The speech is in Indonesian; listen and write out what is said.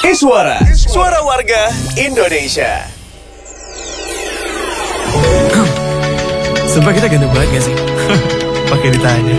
Iswara, suara warga Indonesia. Sumpah kita ganteng banget gak sih? Pakai ditanya.